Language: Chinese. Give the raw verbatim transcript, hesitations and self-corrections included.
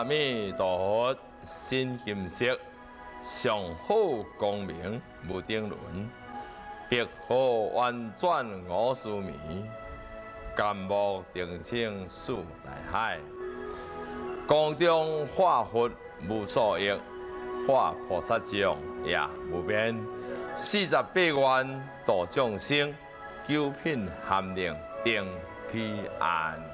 阿弥陀佛，心金色，上好光明无定伦，白河弯转五须弥，甘木定性树大海。光中化佛无所益，化菩萨像也无边。四十八愿度众生，九品含令定彼岸。